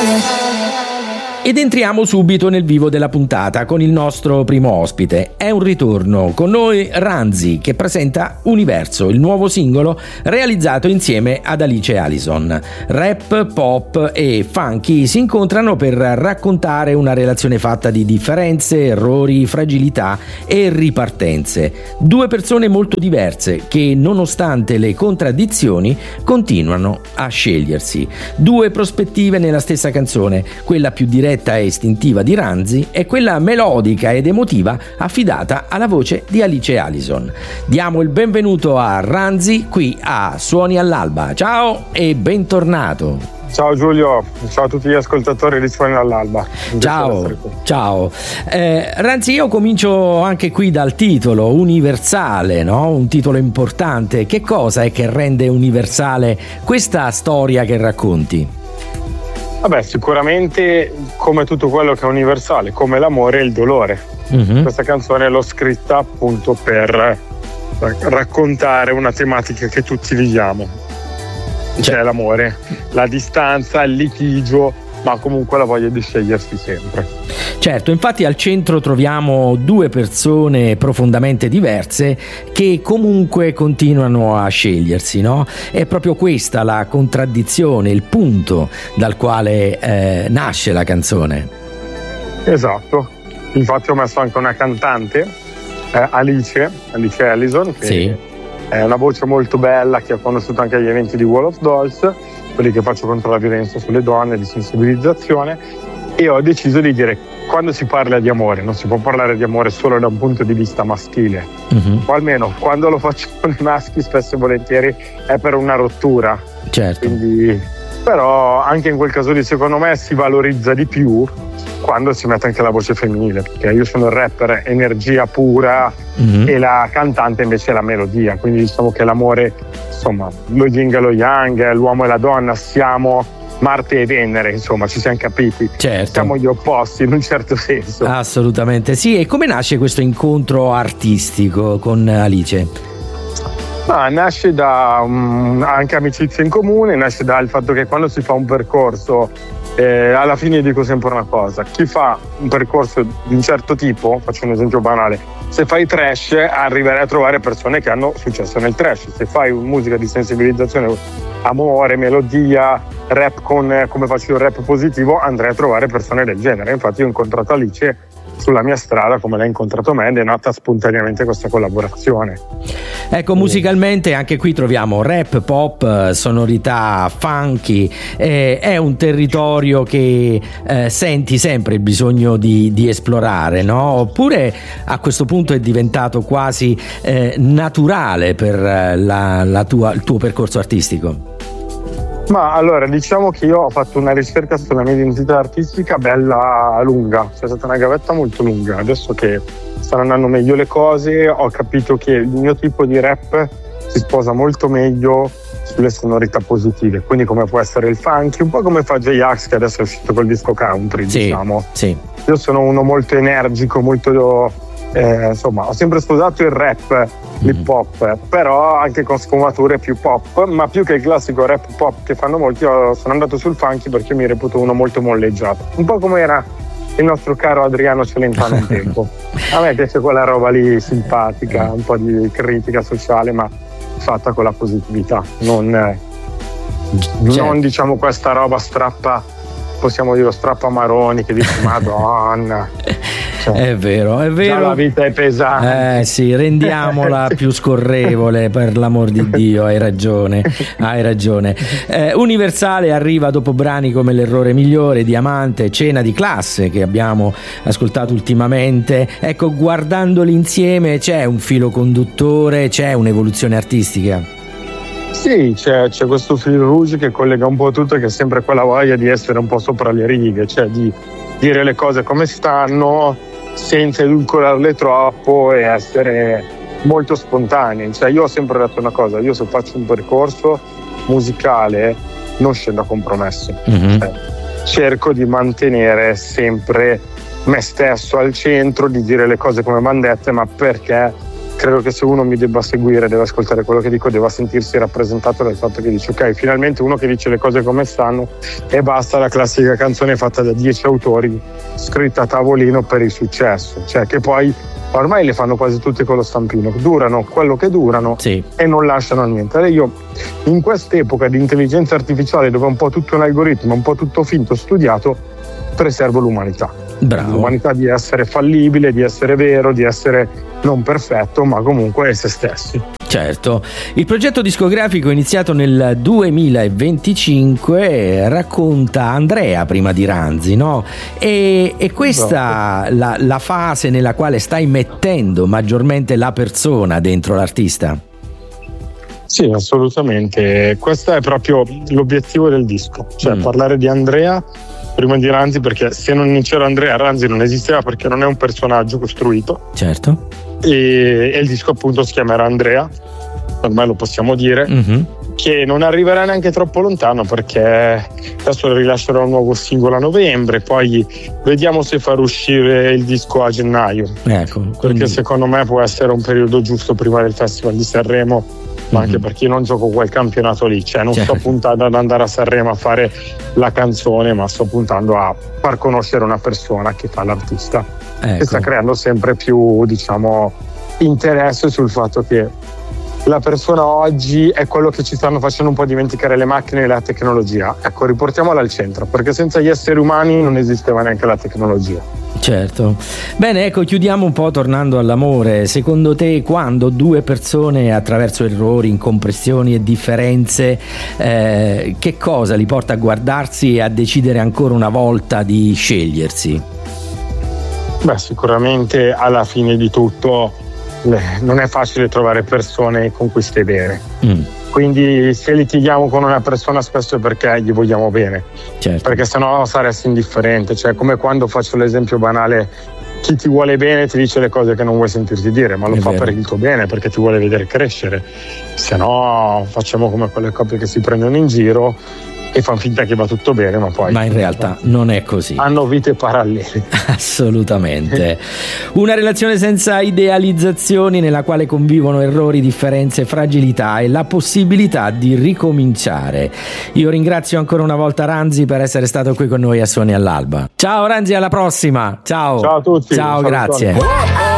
Ed entriamo subito nel vivo della puntata con il nostro primo ospite. È un ritorno con noi Ranzi, che presenta Universo, il nuovo singolo realizzato insieme ad Alice Allison. Rap, pop e funky si incontrano per raccontare una relazione fatta di differenze, errori, fragilità e ripartenze. Due persone molto diverse che, nonostante le contraddizioni, continuano a scegliersi. Due prospettive nella stessa canzone, quella più diretta e istintiva di Ranzi e quella melodica ed emotiva affidata alla voce di Alice Allison. Diamo il benvenuto a Ranzi qui a Suoni all'Alba. Ciao e bentornato. Ciao Giulio, ciao a tutti gli ascoltatori di Suoni all'Alba. Ciao. Ranzi, io comincio anche qui dal titolo, universale, no? Un titolo importante. Che cosa è che rende universale questa storia che racconti? Vabbè, sicuramente come tutto quello che è universale, come l'amore e il dolore. Questa canzone l'ho scritta appunto per raccontare una tematica che tutti viviamo. C'è l'amore, la distanza, il litigio, ma comunque la voglia di scegliersi sempre. Certo, infatti al centro troviamo due persone profondamente diverse che comunque continuano a scegliersi, no? È proprio questa la contraddizione, il punto dal quale nasce la canzone. Esatto, infatti ho messo anche una cantante, Alice Allison, che sì, è una voce molto bella che ho conosciuto anche agli eventi di Wall of Dolls, quelli che faccio contro la violenza sulle donne, di sensibilizzazione, e ho deciso di dire: quando si parla di amore non si può parlare di amore solo da un punto di vista maschile, o almeno quando lo facciamo i maschi spesso e volentieri è per una rottura. Certo. Quindi, però anche in quel caso lì secondo me si valorizza di più quando si mette anche la voce femminile, perché io sono il rapper energia pura e la cantante invece è la melodia, quindi diciamo che l'amore, insomma, lo yin e lo yang, l'uomo e la donna, siamo Marte e Venere, insomma, ci siamo capiti. Certo. Siamo gli opposti in un certo senso. Assolutamente sì. E come nasce questo incontro artistico con Alice? Nasce da anche amicizia in comune, nasce dal fatto che quando si fa un percorso, alla fine dico sempre una cosa: chi fa un percorso di un certo tipo, faccio un esempio banale, se fai trash arriverai a trovare persone che hanno successo nel trash, se fai musica di sensibilizzazione, amore, melodia, rap come faccio il rap positivo, andrei a trovare persone del genere. Infatti io ho incontrato Alice sulla mia strada come lei ha incontrato me ed è nata spontaneamente questa collaborazione. Ecco, musicalmente anche qui troviamo rap, pop, sonorità funky, è un territorio che senti sempre il bisogno di esplorare, no? Oppure a questo punto è diventato quasi naturale per il tuo percorso artistico? Ma allora, diciamo che io ho fatto una ricerca sulla mia identità artistica bella lunga, c'è stata una gavetta molto lunga. Adesso che stanno andando meglio le cose, ho capito che il mio tipo di rap si sposa molto meglio sulle sonorità positive, quindi come può essere il funky, un po' come fa J-Ax che adesso è uscito col disco country, sì, diciamo. Sì. Io sono uno molto energico, molto insomma, ho sempre sposato il rap, l'hip hop, però anche con sfumature più pop, ma più che il classico rap pop che fanno molti, sono andato sul funky perché mi reputo uno molto molleggiato, un po' come era il nostro caro Adriano Celentano un tempo. A me piace quella roba lì simpatica, un po' di critica sociale, ma fatta con la positività, non diciamo questa roba strappa, possiamo dire strappa maroni, che dice Madonna. È vero. Già la vita è pesante. Sì, rendiamola più scorrevole, per l'amor di Dio, hai ragione. Universale arriva dopo brani come L'errore migliore, Diamante, Cena di classe, che abbiamo ascoltato ultimamente. Ecco, guardandoli insieme c'è un filo conduttore, c'è un'evoluzione artistica. Sì, c'è questo fil rouge che collega un po' tutto, che è sempre quella voglia di essere un po' sopra le righe, cioè di dire le cose come stanno senza edulcorarle troppo e essere molto spontanei. Cioè, io ho sempre detto una cosa: io se faccio un percorso musicale non scendo a compromesso, cerco di mantenere sempre me stesso al centro, di dire le cose come vanno dette, ma perché credo che se uno mi debba seguire, deve ascoltare quello che dico, deve sentirsi rappresentato dal fatto che dice ok, finalmente uno che dice le cose come stanno e basta la classica canzone fatta da 10 autori scritta a tavolino per il successo, cioè che poi ormai le fanno quasi tutte con lo stampino, durano quello che durano, sì, e non lasciano niente. Io in quest'epoca di intelligenza artificiale dove è un po' tutto un algoritmo, un po' tutto finto, studiato, preservo l'umanità. Bravo. L'umanità di essere fallibile, di essere vero, di essere non perfetto, ma comunque è se stessi. Certo, il progetto discografico iniziato nel 2025 racconta Andrea prima di Ranzi, no? E questa la fase nella quale stai mettendo maggiormente la persona dentro l'artista? Sì, assolutamente. Questo è proprio l'obiettivo del disco, cioè parlare di Andrea prima di Ranzi, perché se non c'era Andrea, Ranzi non esisteva, perché non è un personaggio costruito. Certo. E il disco appunto si chiamerà Andrea, ormai lo possiamo dire, che non arriverà neanche troppo lontano, perché adesso rilascerò un nuovo singolo a novembre, poi vediamo se far uscire il disco a gennaio, perché secondo me può essere un periodo giusto prima del Festival di Sanremo, ma anche perché io non gioco quel campionato lì, cioè non sto puntando ad andare a Sanremo a fare la canzone, ma sto puntando a far conoscere una persona che fa l'artista, che sta creando sempre più, diciamo, interesse sul fatto che la persona oggi è quello che ci stanno facendo un po' dimenticare le macchine e la tecnologia. Ecco, riportiamola al centro, perché senza gli esseri umani non esisteva neanche la tecnologia. Certo. Bene, ecco, chiudiamo un po' tornando all'amore. Secondo te, quando due persone, attraverso errori, incompressioni e differenze, che cosa li porta a guardarsi e a decidere ancora una volta di scegliersi? Beh, sicuramente alla fine di tutto non è facile trovare persone con cui stai bene. Quindi se litighiamo con una persona spesso è perché gli vogliamo bene, perché sennò saresti indifferente, cioè come quando faccio l'esempio banale, chi ti vuole bene ti dice le cose che non vuoi sentirti dire, ma lo fa per il tuo bene, perché ti vuole vedere crescere. Se no facciamo come quelle coppie che si prendono in giro e fanno finta che va tutto bene, ma in realtà non è così. Hanno vite parallele. Assolutamente. Una relazione senza idealizzazioni, nella quale convivono errori, differenze, fragilità e la possibilità di ricominciare. Io ringrazio ancora una volta Ranzi per essere stato qui con noi a Suoni all'Alba. Ciao Ranzi, alla prossima. Ciao. Ciao a tutti. Ciao, grazie.